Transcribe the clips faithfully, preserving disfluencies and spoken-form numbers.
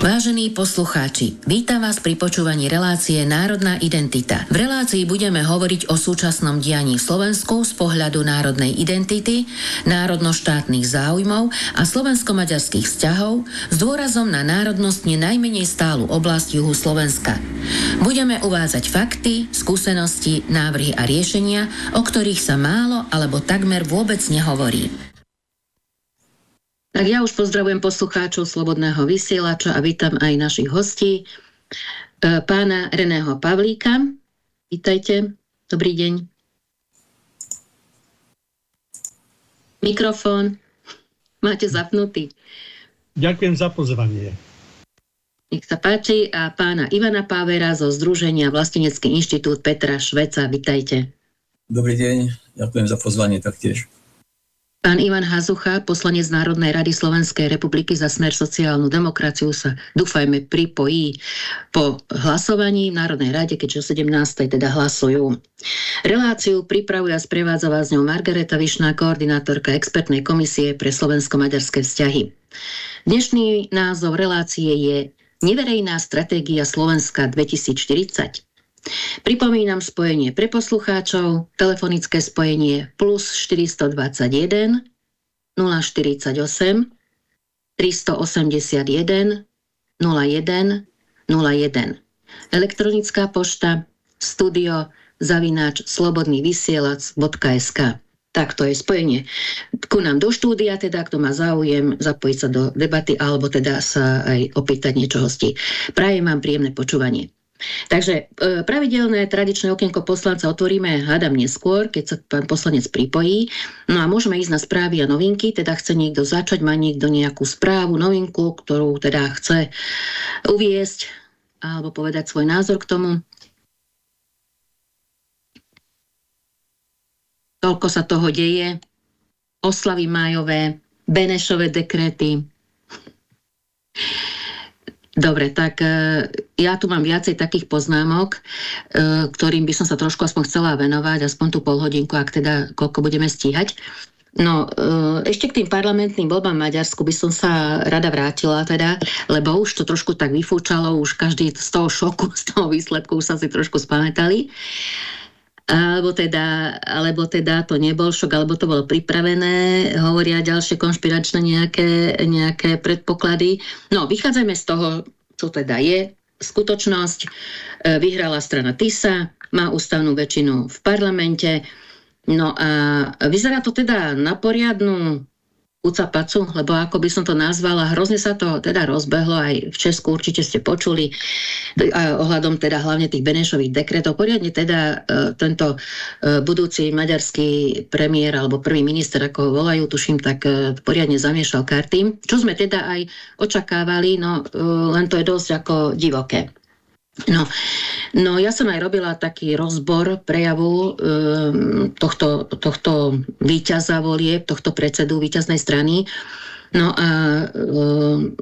Vážení poslucháči, vítam vás pri počúvaní relácie Národná identita. V relácii budeme hovoriť o súčasnom dianí v Slovensku z pohľadu národnej identity, národno-štátnych záujmov a slovensko-maďarských vzťahov s dôrazom na národnostne najmenej stálu oblasť juhu Slovenska. Budeme uvádzať fakty, skúsenosti, návrhy a riešenia, o ktorých sa málo alebo takmer vôbec nehovorí. Tak ja už pozdravujem poslucháčov Slobodného vysielača a vítam aj našich hostí. Pána Reného Pavlíka. Vítajte. Dobrý deň. Mikrofón máte zapnutý. Ďakujem za pozvanie. Nech sa páči. A pána Ivana Pávera zo Združenia Vlastenecký inštitút Petra Šveca. Vítajte. Dobrý deň. Ďakujem za pozvanie taktiež. Pán Ivan Hazucha, poslanec Národnej rady Slovenskej republiky za Smer sociálnu demokraciu, sa dúfajme pripojí po hlasovaní v Národnej rade, keďže o sedemnástej teda hlasujú. Reláciu pripravuje a sprevádza vás ňou Margareta Vyšná, koordinátorka expertnej komisie pre slovensko-maďarské vzťahy. Dnešný názov relácie je Neverejná stratégia Slovenska dvetisícštyridsať. Pripomínam spojenie pre poslucháčov, telefonické spojenie plus štyristodvadsaťjeden, nula štyridsaťosem, tristoosemdesiatjeden, nula jeden, nula jeden. Elektronická pošta studio zavináč slobodnyvysielac bodka es ká. Tak to je spojenie ku nám do štúdia, teda kto má záujem zapojiť sa do debaty alebo teda sa aj opýtať niečo hostí. Prajem vám príjemné počúvanie. Takže e, pravidelné tradičné okienko poslanca otvoríme, hádam neskôr, keď sa pán poslanec pripojí. No a môžeme ísť na správy a novinky, teda chce niekto začať, má niekto nejakú správu, novinku, ktorú teda chce uviesť alebo povedať svoj názor k tomu. Toľko sa toho deje. Oslavy májové, Benešové dekréty. Dobre, tak ja tu mám viacej takých poznámok, ktorým by som sa trošku aspoň chcela venovať, aspoň tú polhodinku, ak teda koľko budeme stíhať. No, ešte k tým parlamentným voľbám v Maďarsku by som sa rada vrátila teda, lebo už to trošku tak vyfúčalo, už každý z toho šoku, z toho výsledku už sa si trošku spamätali. Alebo teda, alebo teda to nebol šok, alebo to bolo pripravené, hovoria ďalšie konšpiračné nejaké, nejaké predpoklady. No, vychádzajme z toho, čo teda je skutočnosť. Vyhrala strana TISA, má ústavnú väčšinu v parlamente. No a vyzerá to teda na poriadnu ucapacu, lebo ako by som to nazvala, hrozne sa to teda rozbehlo, aj v Česku určite ste počuli, a ohľadom teda hlavne tých Benešových dekretov. Poriadne teda e, tento e, budúci maďarský premiér alebo prvý minister, ako ho volajú, tuším, tak e, poriadne zamiešal karty. Čo sme teda aj očakávali, no e, len to je dosť ako divoké. No, no ja som aj robila taký rozbor prejavu um, tohto, tohto víťaza volieb, tohto predsedu víťaznej strany. No a um,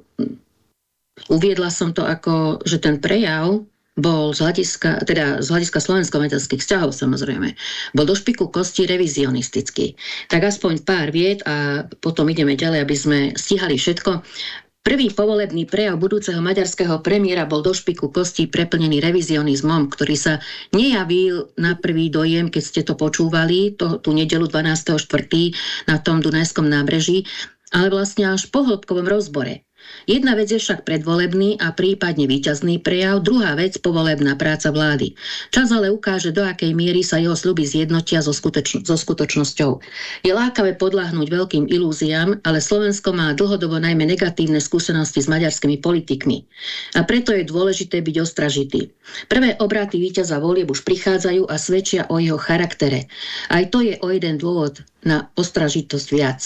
uviedla som to ako, že ten prejav bol z hľadiska, teda z hľadiska slovensko-maďarských vzťahov samozrejme, bol do špiku kosti revizionistický. Tak aspoň pár vied a potom ideme ďalej, aby sme stíhali všetko. Prvý povolebný prejav budúceho maďarského premiéra bol do špiku kostí preplnený revizionizmom, ktorý sa nejavil na prvý dojem, keď ste to počúvali, to, tú nedeľu dvanásteho štvrtého na tom Dunajskom nábreží, ale vlastne až po hĺbkovom rozbore. Jedna vec je však predvolebný a prípadne víťazný prejav, druhá vec povolebná práca vlády. Čas ale ukáže, do akej miery sa jeho sľuby zjednotia so, skutočno, so skutočnosťou. Je lákavé podľahnúť veľkým ilúziám, ale Slovensko má dlhodobo najmä negatívne skúsenosti s maďarskými politikmi. A preto je dôležité byť ostražitý. Prvé obraty víťaza volieb už prichádzajú a svedčia o jeho charaktere. Aj to je o jeden dôvod na ostražitosť viac.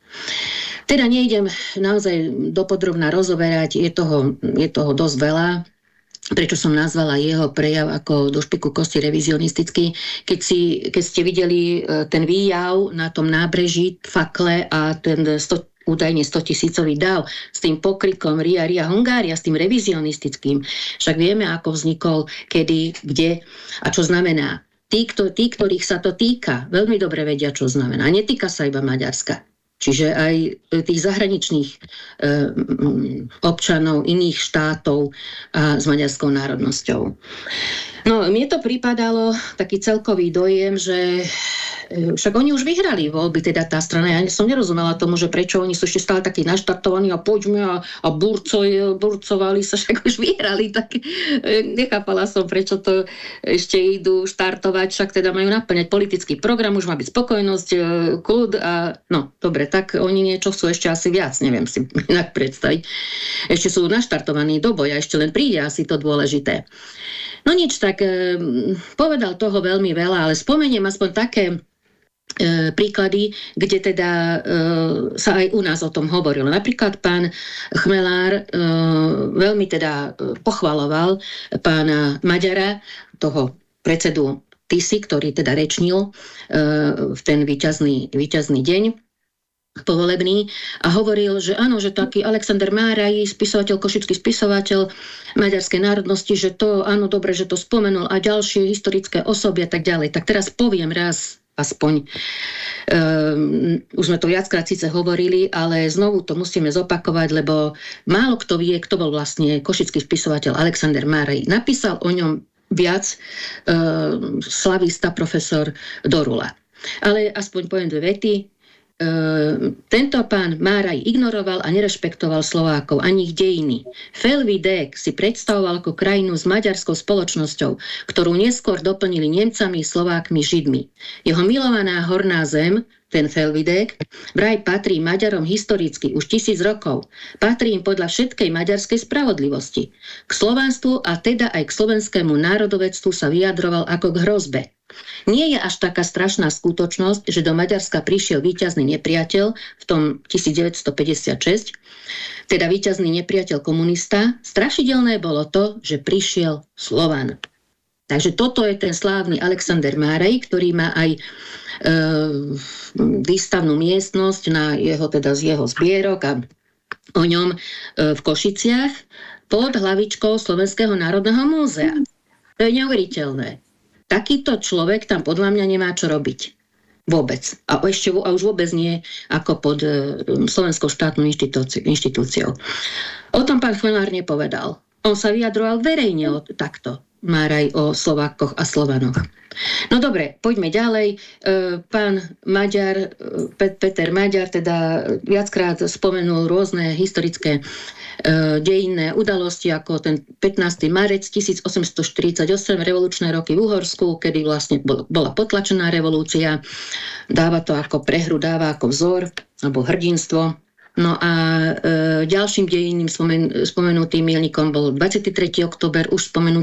Teda nejdem naozaj dopodrobná rozoberať, je toho, je toho dosť veľa, prečo som nazvala jeho prejav ako do špiku kosti revizionistický. Keď, si, keď ste videli ten výjav na tom nábreží, fakle a ten sto, údajne stotisícový dáv s tým pokrikom Ria, Ria, Hungária, s tým revizionistickým, však vieme, ako vznikol, kedy, kde a čo znamená. Tí, kto, tí, ktorých sa to týka, veľmi dobre vedia, čo znamená. Netýka sa iba Maďarska. Čiže aj tých zahraničných e, občanov iných štátov a s maďarskou národnosťou. No, mne to pripadalo taký celkový dojem, že však oni už vyhrali voľby, teda tá strana. Ja som nerozumela tomu, že prečo oni sú ešte stále takí naštartovaní a poďme a, a burcoj, burcovali sa, však už vyhrali. Tak nechápala som, prečo to ešte idú štartovať, však teda majú naplňať politický program, už má byť spokojnosť, kľud a no, dobre, tak oni niečo sú ešte asi viac, neviem si inak predstaviť. Ešte sú naštartovaní do boja, ešte len príde asi to dôležité. No nič, tak e, povedal toho veľmi veľa, ale spomeniem aspoň také e, príklady, kde teda e, sa aj u nás o tom hovorilo. Napríklad pán Chmelár e, veľmi teda pochvaloval pána Maďara, toho predsedu Tisy, ktorý teda rečnil e, v ten víťazný, víťazný deň povolebný a hovoril, že áno, že taký Alexander Márai, spisovateľ, košický spisovateľ maďarskej národnosti, že to, áno, dobre, že to spomenul a ďalšie historické osoby a tak ďalej. Tak teraz poviem raz aspoň, um, už sme to viackrát síce hovorili, ale znovu to musíme zopakovať, lebo málo kto vie, kto bol vlastne košický spisovateľ Alexander Márai. Napísal o ňom viac um, slavista profesor Dorula. Ale aspoň poviem dve vety. Uh, tento pán Márai ignoroval a nerešpektoval Slovákov ani ich dejiny. Felvidék si predstavoval ako krajinu s maďarskou spoločnosťou, ktorú neskôr doplnili Nemcami, Slovákmi, Židmi. Jeho milovaná horná zem, ten Felvidék, vraj patrí Maďarom historicky už tisíc rokov. Patrí im podľa všetkej maďarskej spravodlivosti. K slovanstvu a teda aj k slovenskému národovectvu sa vyjadroval ako k hrozbe. Nie je až taká strašná skutočnosť, že do Maďarska prišiel víťazný nepriateľ v tom tisícdeväťstopäťdesiatšesť, teda víťazný nepriateľ komunista. Strašidelné bolo to, že prišiel Slovan. Takže toto je ten slávny Alexander Márai, ktorý má aj e, výstavnú miestnosť na jeho, teda z jeho zbierok a o ňom e, v Košiciach pod hlavičkou Slovenského národného múzea. To je neuveriteľné. Takýto človek tam podľa mňa nemá čo robiť. Vôbec. A, ešte, a už vôbec nie ako pod e, Slovenskou štátnou inštitúci, inštitúciou. O tom pán Chmelár nepovedal. On sa vyjadroval verejne o, takto. Márai o Slovákoch a Slovanoch. No dobre, poďme ďalej. E, pán Maďar, Pet, Peter Maďar teda viackrát spomenul rôzne historické e, dejinné udalosti, ako ten pätnásteho marca tisícosemstoštyridsaťosem, revolučné roky v Uhorsku, kedy vlastne bol, bola potlačená revolúcia. Dáva to ako prehru, dáva ako vzor, alebo hrdinstvo. No a e, ďalším dejinným spomen, spomenutým milníkom bol dvadsiateho tretieho október, už spomenutý